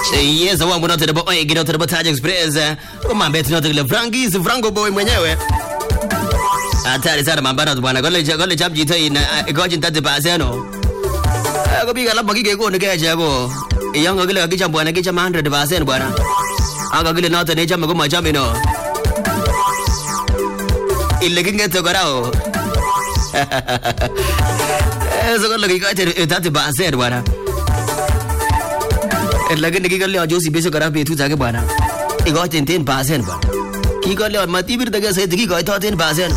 Yes, wangu note the boy gino to the Taj Express. Kama beti note the Frankis Franco boy mwenyewe. Atari sana mambana bwana. Gole chap jita ina gojin 30%. Kupiga labda kike ko nikeje ko. Yango gile kicha bwana kicha 100% bwana. Anga gile note ne chama ko machame no. Ile kingeto garao. Eso gole kikache 30% bwana. Lakini kikale ajosi beso kara betu jage bwana iko 10% bwana kikale matibir daga sai diki ko 10%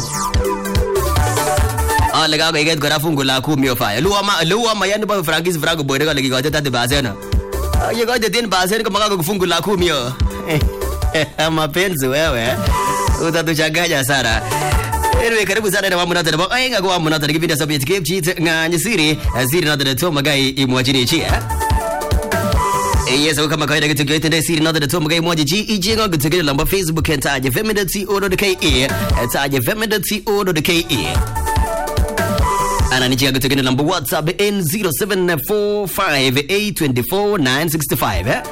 laga ga get kara fungu la ku mio fa luwa ma yan ba Frankis Franco boy daga lagi ko 10% ye ko 10% kama ga fungu la ku mio mapenzi wewe utatuchanganya sana. Anyway, karibu sana na mambo nata ba ainga kwa mambo nata kipindi sabi tikip nganya siri nata to magai imwajini chi Yes, kama kawaida kitu kile tende siri nada to magai moja ji ijinga kutegea lamba Facebook entaje femida.co.ke entaje femida.co.ke ana nichia kutegea lamba WhatsApp in 0745824965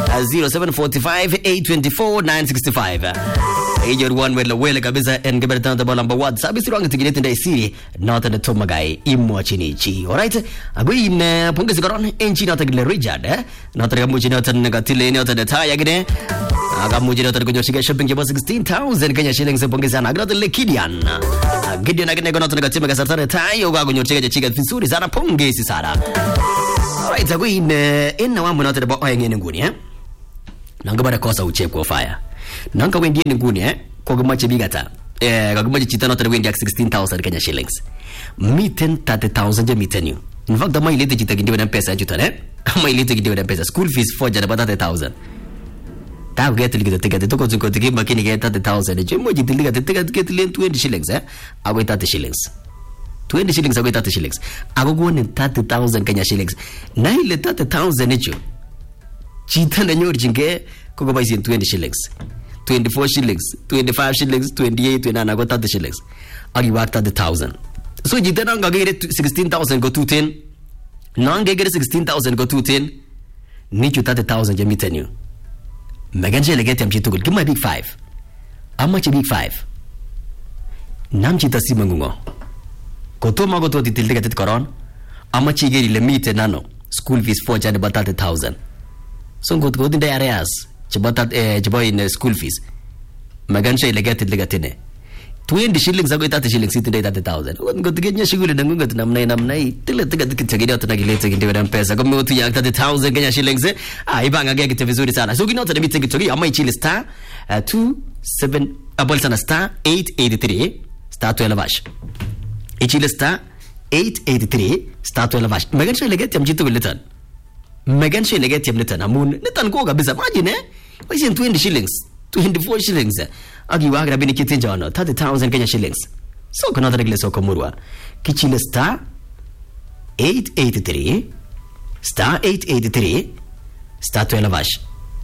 0745824965 Ejor one wele kabisa ngeberta ndo lamba WhatsApp isirangi tigine tende siri nada to magai imwachini chi. Alright, agwin pongezi karon enchi nata gile Richard nata kamuji nata negatile nata detaya gine akamuji nata kunyoshika shopping jaba 16,000 Kenya shillings pongezi sana agrata le Gideon agine nata negatima kasartare tayo kunyoshika chika vizuri sana pongezi sana. Alright, agwin inna wamu nata ba oyengene nguni nanga bara kosa uchekwa fire nanga wendi nguni kwa gumache bigata kagumache chitano tare wendi 16,000 Kenya shillings miten 30,000 je mitenyu. In fact, ama ilete chita kindiwa na pesa chutane ama ilete kindiwa na pesa school fees for jana bata 30,000 ta get ligita ticket to ko tiki makini get 30,000 je moji tiliga ticket 20 shillings ago 30 shillings 20 shillings ago 30 shillings ago go 30,000 Kenya shillings na ile 30,000 echo chita na nyori jinge ko go baisi 20 shillings 24 shillings 25 shillings 28 29 ago 30 shillings agi work 30,000. So jita nanga gere 16,000 go 210 nanga gere 16,000 go 210 nichu 30,000 je mitenyu meganje legete mchitugul give my big 5 amma che big 5 nam chita simangungo kotoma go to titilga tit koron amma chi gere le mite nano school fees for jana bata 30,000 so go go dinda areas che bata che boy in school fees meganje legete legatene 20 shillings ago 30 shillings itinde 30,000 ngotigenya shughuli na ngunga namna tile tiga tunagileta kindewa pesa kama mtu ya 30,000 Kenya shillings ibanga gege kitu vizuri sana so kinota na mitenge togi ama ichile star 27 abolsana star 883 star 12 bash ichile star 883 star 12 bash megansha legeti mjitu biletan megansha legeti mletan amun netan ko kabisa imagine wasi 20 shillings 24 shillings agi wagra bini kitinjano 30,000 Kenya shillings so kana regle so komurwa kichile star 883 star 883 star 12 bash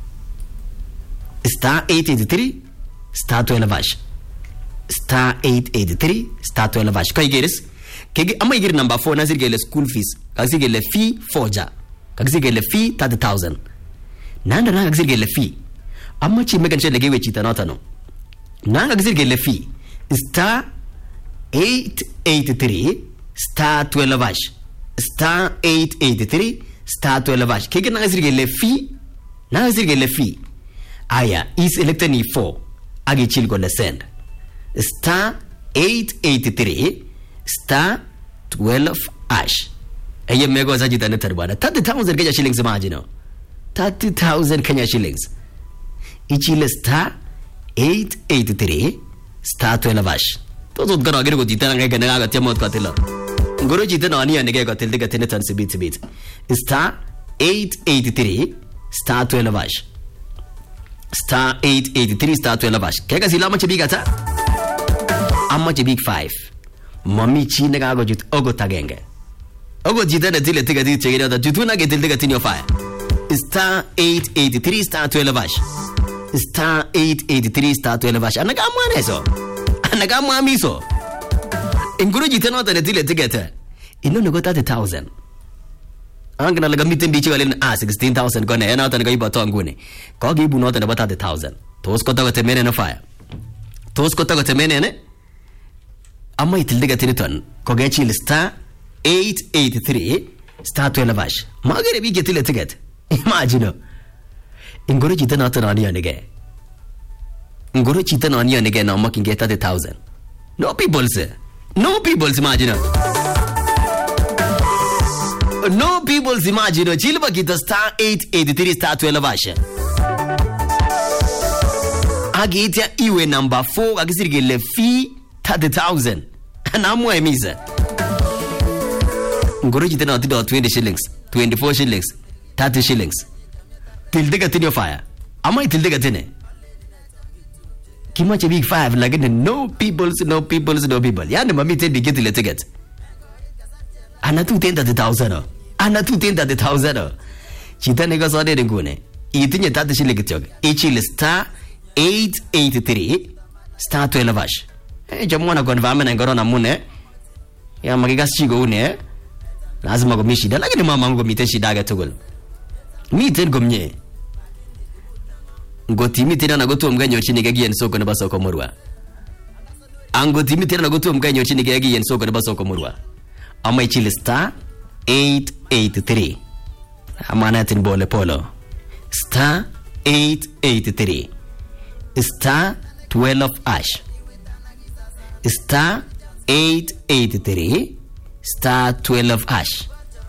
star 883 star 12 bash star 883 star 12 bash kai geres kege ama igir number 4 nazir gele school fees kasi gele fee forja kasi gele fee 30,000 nanda na kasi gele fee amma chi megan chele gewe chita notano nanga kasi gele fee star 883 star 12 bash star 883 star 12 bash kege nanga kasi gele fee aya is electani 4 agi chil go le send star 883 star 12 ash aye mego za jita netar bana 30,000 Kenya shillings imagine 30,000 Kenya shillings ichile star 883 star 12 ash to gana gero jita nga gana ga temot katela ngoro jita na ani ane ga tel de gatene tan bit star 883 star 12 ash star 883 star 12 ash kega silama chebigata amma che big 5 mami chi naga go jit ogo tagenge ogo jita na tile tiga dit chegida jutuna ge tile gatini of fire star 883 star 12 ash star 883 star 12 ash anaga amaneso anaga amamiso inguru jita no tile tigeta ino nego 30,000 Angana laga miten bichi walen 16,000 kone na tan ga ibato ngune. Ko gi bu no tan bata 30,000. Tos ko tago temene no fire. Tos ko tago temene ne. Amma itil diga tiniton ko ga chil star 883 star 12 ash. Magare bi getile ticket. Imagine. Ingoro chita na tan ani anige. Ingoro chita na ani anige na making get 30,000. No people say. No people imagine. No people's imagine Chilba kita star 883 star 12 ashe. Agitia iwe number 4 agisirige le fee 30,000. Anamu emiza. Ngoro jitena atido 20 shillings, 24 shillings, 30 shillings. Tildega tini fire. Ama tildega tini. Kimache big 5 lakini no people. Yani mami tendi get le ticket. Ana tu tenda 30,000. Ana tu tenda 30,000. Chita nega sode ngune. Itinye 30 shillings chok. Ichile star 883 star 12 ash. Jamona konvame na ngoro na mune. Ya magiga shigo une. Lazima go mishida lakini mama ngo mite shida ga tugul. Mite gomnye. Ngoti mite na goto mganyo chini ga giyen soko na basoko murwa. Angoti mite na goto mganyo chini ga giyen soko na basoko murwa. Ama ichile star 883. Amana tin bole polo. Star 883. Star 12 ash. Star 883 star 12 ash.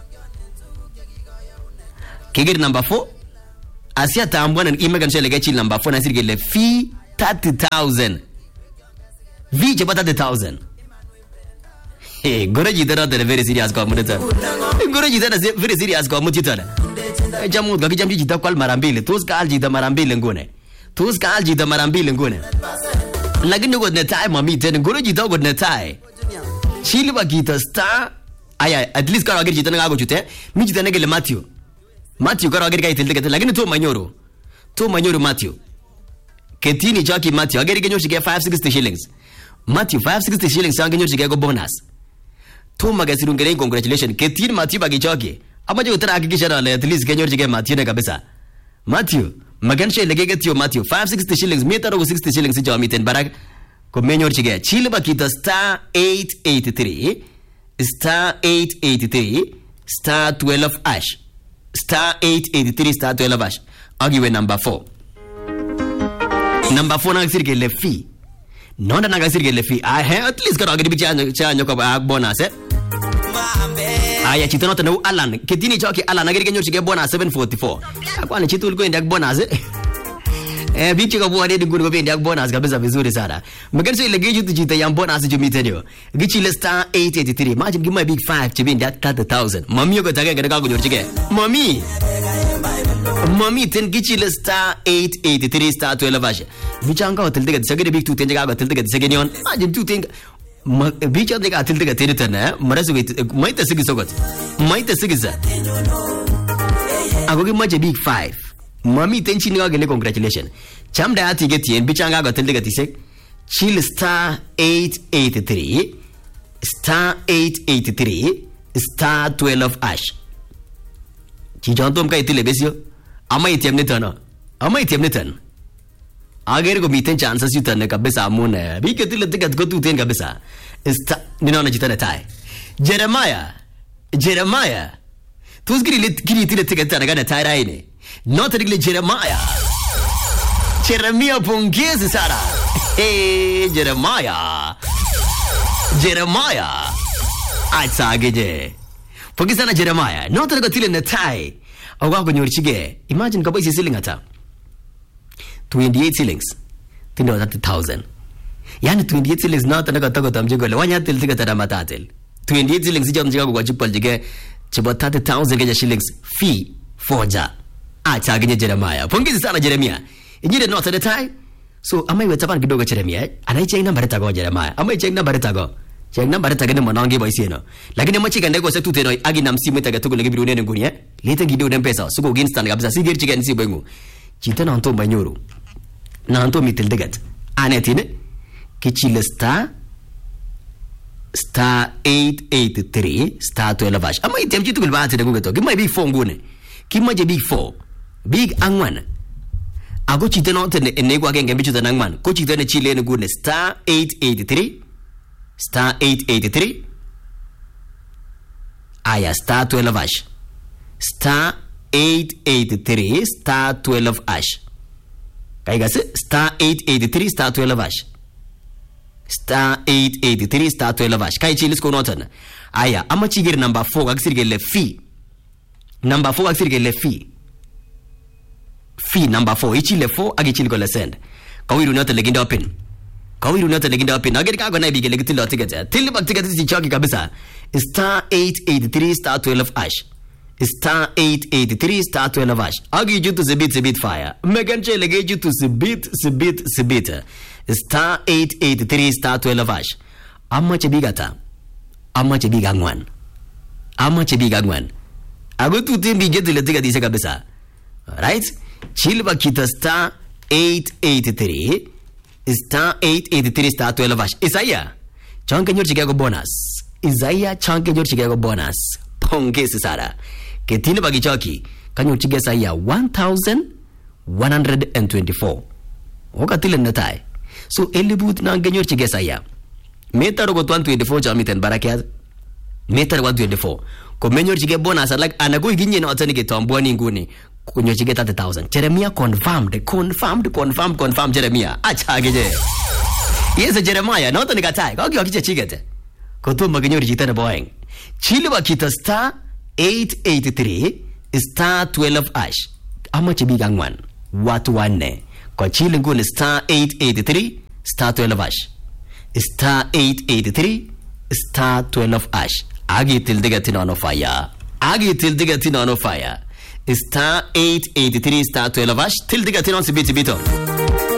Kigir number 4. Asia tambwana imegan shele gachi number 4 na sirgele fee 30,000. Fee chapa 30,000. Hey, Goroji dara dara very serious kwa mudeta. Goroji dara very serious kwa mutitana. Jamu gaki jamji jita kwal marambile. Tuska alji da marambile ngone. Tuska alji da marambile ngone. Lakini go netai mami tena Goroji da go netai. Chili ba kita star aya at least karo agir jita nga go chute. Mi jita ngele Matthew karo agir kai tilde lakini to manyoro Matthew. Ketini chaki Matthew agir genyo shige 560 shillings. Matthew 560 shillings sang genyo shige go bonus. To magasiru ngere congratulations Ketini Matthew bagi chaki. Ama jo utara hakikisha na at least genyo shige Matthew ne kabisa. Matthew maganshe legege tio Matthew 560 shillings metero 60 shillings jo miten barak ko menyor shige chilba kita star 883 star 883 star 12 ash. Star 883 star 12 ash. Agiwe number 4. Number 4 nagasirge le fee. Nonda nagasirge le fee. At least karo agri bicha nyoko bonus aya chitono tanu Alan. Ketini choki Alan agri kenyo shige bonus 744. Akwani chitul ko indak bonus bichi ko buade dingun ko indak bonus kabisa vizuri sana. Maganso ile geju tujita ya bonus jumitenyo. Gichi le star 883. Imagine give my big 5 chibi indak 30,000. Mami ko tage ga ko nyor chige. Mami ten gichi le star 883 star 12 ash. Bichanga hotel de sagere big 2 tenga ga hotel de sagenion. Imagine 2 tenga bicha de ga hotel de tenitana marasu maita sigisogot. Maita sigisa. Agogi maje big 5. Mami ten chini ga gele congratulations. Chamda ati getien bichanga ga hotel de tisek. Chill star 883 star 883 star 12 ash. Chijantom ka itile besio. Ama item nitana. Agere ko miten chances yutane kabisa amune. Bi ketile ticket ko tuten kabisa. Ninaona jitana tai. Jeremiah. Tusgiri kiri tile ticket tana gana tai raine. Not really Jeremiah pongezi sana. Hey Jeremiah. Atsageje. Pongezi sana Jeremiah. Not really tile na tai. Awago nyorchige. Imagine kabo isi ceiling ata 28 shillings tindo 30,000. Yani 28 shillings na tanaga tago tamjego wanya tel tiga tara matatel 28 shillings jam jiga go chipal jige chibo 30,000 geja shillings fee forja acha genye Jeremiah. Pongezi sana Jeremiah. Injire not at the time. So amai wetapan kidogo Jeremiah. Anai check number tago Jeremiah. Amai check number tago. Check number tago ne monange boy no. Lakini machi kande ko se tuteno agi namsimu taga tugo legi birune ngunia. Leta gido dem pesa suko ginstan kabisa sigir chiga nsi bengu. Chita na anto banyoro. Na anto mitel degat. Anetine kichile star star 883 star 12 hash. Ama item chitu kul bahati nengu geto. Kima big 4 ngune. Kima je big 4. Big angwan. Ako chite no tene nego agenge bichu tanangman. Ko chite ne chile ne ngune star 883 star 883 aya star 12 hash. Star 883 star 12 hash. Kaya star 883 star 12 hash. Star 883 star 12 hash. Kaya chilis ko notan. Aya ama chigir number 4 aksirge le fee. Number 4 aksirge le fee. Fee number 4 ichi le 4 agi chili ko le send. Kawiru notan leginda open. Kawiru notan leginda open. Ageri ka gona bige legitilo ticket. Til bak ticket si choki kabisa. Star 883 star 12 hash. Star 883 star 12 hash. Agi jutu sibit fire. Meganche lege jutu sibit. Star 883 star 12 hash. Amma chebigata. Amma chebigangwan. Ago tu timbi getu le tiga dise kabisa. Right? Chilba kita star 883 star 883 star 12 hash. Isaiah. Chanke nyor chikego bonus. Pongezi sara. Ketile bagi choki. Kanyo chigesa ya 1124. Oka tile natai. So elibut na ganyor chigesa ya. Meta rogo 124 jamiten barakia. Meta 124. Ko menyor chige bonus like anago ginye na otani ke tomboni nguni. Kunyo chige 30,000. Jeremiah confirmed Jeremiah. Acha geje. Yes Jeremiah no tani katai. Ko kyo kiche chigete. Ko to maganyor jitana boyeng. Chilwa kita star 883 star 12 hash. Ama chibigangwan. Watu wanne. Kwa chile ngune star 883 star 12 hash. Star 883 star 12 hash. Agi tildiga tinano fire. Star 883 star 12 hash. Tildiga tinon sibiti bito.